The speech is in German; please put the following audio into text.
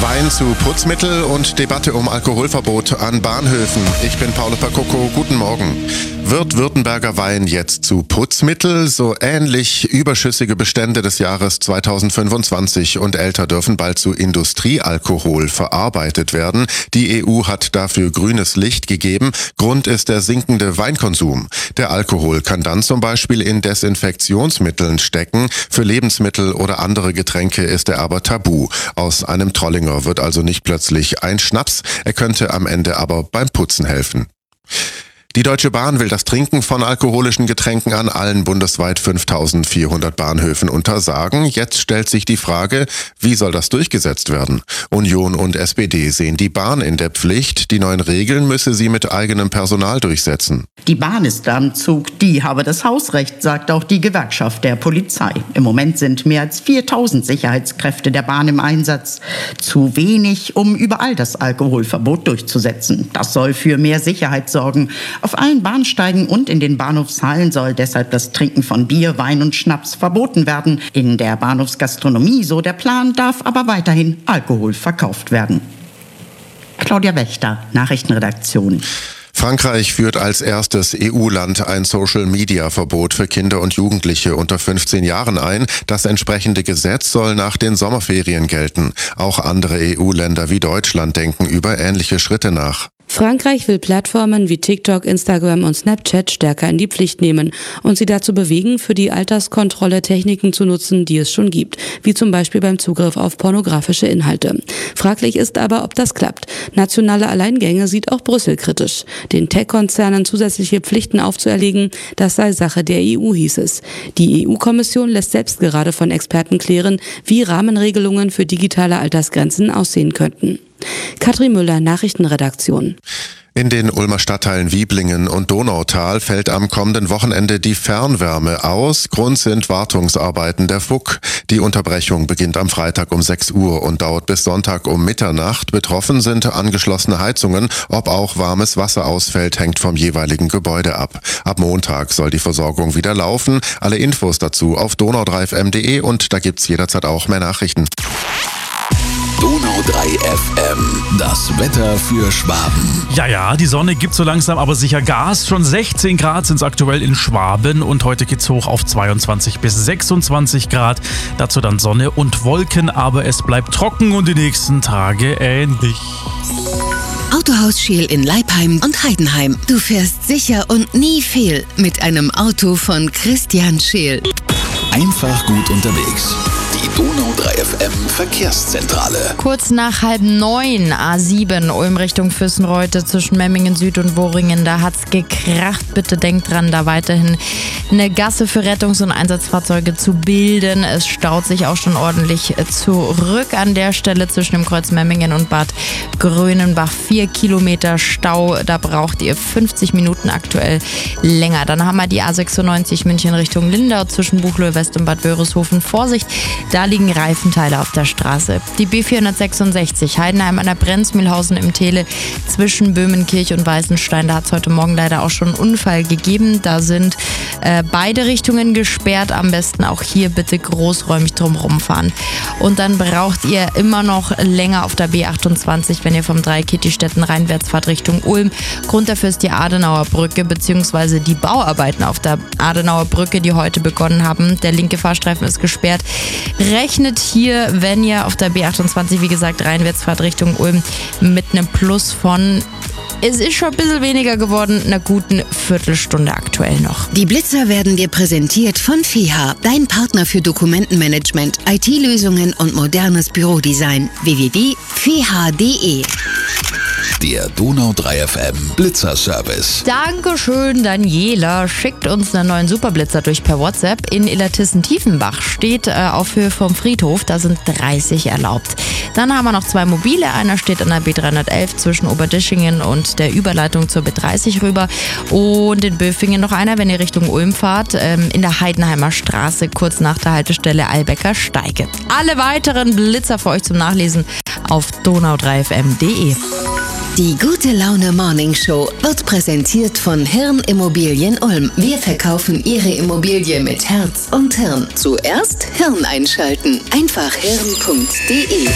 Wein zu Putzmittel und Debatte um Alkoholverbot an Bahnhöfen. Ich bin Paolo Percocco, guten Morgen. Wird Württemberger Wein jetzt zu Putzmittel? So ähnlich überschüssige Bestände des Jahres 2025 und älter dürfen bald zu Industriealkohol verarbeitet werden. Die EU hat dafür grünes Licht gegeben. Grund ist der sinkende Weinkonsum. Der Alkohol kann dann zum Beispiel in Desinfektionsmitteln stecken. Für Lebensmittel oder andere Getränke ist er aber tabu. Aus einem Trollinger wird also nicht plötzlich ein Schnaps. Er könnte am Ende aber beim Putzen helfen. Die Deutsche Bahn will das Trinken von alkoholischen Getränken an allen bundesweit 5.400 Bahnhöfen untersagen. Jetzt stellt sich die Frage, wie soll das durchgesetzt werden? Union und SPD sehen die Bahn in der Pflicht. Die neuen Regeln müsse sie mit eigenem Personal durchsetzen. Die Bahn ist am Zug, die habe das Hausrecht, sagt auch die Gewerkschaft der Polizei. Im Moment sind mehr als 4.000 Sicherheitskräfte der Bahn im Einsatz. Zu wenig, um überall das Alkoholverbot durchzusetzen. Das soll für mehr Sicherheit sorgen. Auf allen Bahnsteigen und in den Bahnhofshallen soll deshalb das Trinken von Bier, Wein und Schnaps verboten werden. In der Bahnhofsgastronomie, so der Plan, darf aber weiterhin Alkohol verkauft werden. Claudia Wächter, Nachrichtenredaktion. Frankreich führt als erstes EU-Land ein Social-Media-Verbot für Kinder und Jugendliche unter 15 Jahren ein. Das entsprechende Gesetz soll nach den Sommerferien gelten. Auch andere EU-Länder wie Deutschland denken über ähnliche Schritte nach. Frankreich will Plattformen wie TikTok, Instagram und Snapchat stärker in die Pflicht nehmen und sie dazu bewegen, für die Alterskontrolle Techniken zu nutzen, die es schon gibt, wie zum Beispiel beim Zugriff auf pornografische Inhalte. Fraglich ist aber, ob das klappt. Nationale Alleingänge sieht auch Brüssel kritisch. Den Tech-Konzernen zusätzliche Pflichten aufzuerlegen, das sei Sache der EU, hieß es. Die EU-Kommission lässt selbst gerade von Experten klären, wie Rahmenregelungen für digitale Altersgrenzen aussehen könnten. Katrin Müller, Nachrichtenredaktion. In den Ulmer Stadtteilen Wieblingen und Donautal fällt am kommenden Wochenende die Fernwärme aus. Grund sind Wartungsarbeiten der FUK. Die Unterbrechung beginnt am Freitag um 6 Uhr und dauert bis Sonntag um Mitternacht. Betroffen sind angeschlossene Heizungen. Ob auch warmes Wasser ausfällt, hängt vom jeweiligen Gebäude ab. Ab Montag soll die Versorgung wieder laufen. Alle Infos dazu auf donau3fm.de und da gibt's jederzeit auch mehr Nachrichten. Donau 3 FM, das Wetter für Schwaben. Ja, die Sonne gibt so langsam aber sicher Gas. Schon 16 Grad sind es aktuell in Schwaben und heute geht's hoch auf 22 bis 26 Grad. Dazu dann Sonne und Wolken, aber es bleibt trocken und die nächsten Tage ähnlich. Autohaus Scheel in Leipheim und Heidenheim. Du fährst sicher und nie fehl mit einem Auto von Christian Scheel. Einfach gut unterwegs. Die Donau 3 FM Verkehrszentrale. Kurz nach 8:30 A7 Ulm Richtung Füssenreute zwischen Memmingen Süd und Worringen. Da hat's gekracht. Bitte denkt dran, da weiterhin eine Gasse für Rettungs- und Einsatzfahrzeuge zu bilden. Es staut sich auch schon ordentlich zurück an der Stelle zwischen dem Kreuz Memmingen und Bad Grönenbach. 4 Kilometer Stau. Da braucht ihr 50 Minuten aktuell länger. Dann haben wir die A96 München Richtung Lindau zwischen Buchloe West und Bad Wörishofen. Vorsicht! Da liegen Reifenteile auf der Straße. Die B466 Heidenheim an der Brenzmühlhausen im Tele zwischen Böhmenkirch und Weißenstein. Da hat es heute Morgen leider auch schon einen Unfall gegeben. Da sind beide Richtungen gesperrt. Am besten auch hier bitte großräumig drumherum fahren. Und dann braucht ihr immer noch länger auf der B28, wenn ihr vom Dreikirchstätten reinwärts fahrt Richtung Ulm. Grund dafür ist die Adenauer Brücke bzw. die Bauarbeiten auf der Adenauer Brücke, die heute begonnen haben. Der linke Fahrstreifen ist gesperrt. Rechnet hier, wenn ihr auf der B28, wie gesagt, reinwärts fahrt Richtung Ulm, mit einem Plus von, es ist schon ein bisschen weniger geworden, einer guten Viertelstunde aktuell noch. Die Blitzer werden dir präsentiert von FEHA, dein Partner für Dokumentenmanagement, IT-Lösungen und modernes Bürodesign. www.feha.de. Der Donau 3 FM Blitzer-Service. Dankeschön, Daniela. Schickt uns einen neuen Superblitzer durch per WhatsApp. In Illertissen-Tiefenbach steht auf Höhe vom Friedhof. Da sind 30 erlaubt. Dann haben wir noch 2 mobile. Einer steht an der B311 zwischen Oberdischingen und der Überleitung zur B30 rüber. Und in Böfingen noch einer, wenn ihr Richtung Ulm fahrt, in der Heidenheimer Straße, kurz nach der Haltestelle Albecker Steige. Alle weiteren Blitzer für euch zum Nachlesen auf donau3fm.de. Die Gute Laune Morning Show wird präsentiert von Hirn Immobilien Ulm. Wir verkaufen Ihre Immobilie mit Herz und Hirn. Zuerst Hirn einschalten. Einfach hirn.de.